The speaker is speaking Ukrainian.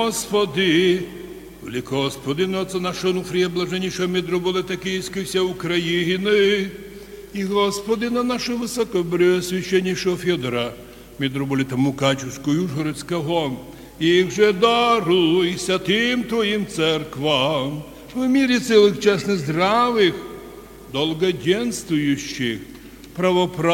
Господи, велик Господи, на Отца нашого Нуфрія, блаженнішого митрополита Київської вся України, і Господи, на нашого високопреосвященнішого Федора, митрополита Мукачівського і Ужгородського, їх же даруй святим Твоїм церквам, в мірі цілих чесних, здравих, долгоденствующих, правоправних,